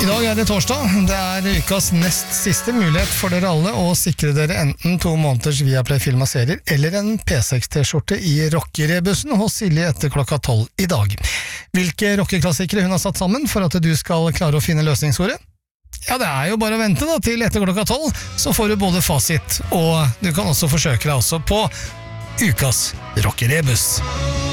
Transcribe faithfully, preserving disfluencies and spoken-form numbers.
I dag er det torsdag. Det er ukas nest siste mulighet for dere alle å sikre dere enten to måneders Viaplay film og serier eller en P seks T-skjorte i rockerebussen hos Silje etter klokka tolv i dag. Hvilke rockeklassikere hun har satt sammen for at du skal klare å finne løsningsordet? Ja, det er jo bare å vente da, til etter klokka tolv, så får du både fasit, og du kan også forsøke deg også på ukas rockerebus.